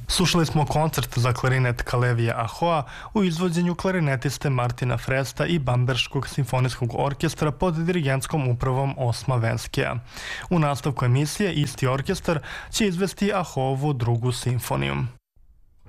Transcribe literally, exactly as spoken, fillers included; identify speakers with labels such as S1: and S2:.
S1: Slušali smo koncert za klarinet Kalevija Ahoa u izvođenju klarinetiste Martina Fresta i Bamberškog simfonijskog orkestra pod dirigentskom upravom Osma Venskija. U nastavku emisije isti orkestar će izvesti Ahovu drugu simfoniju.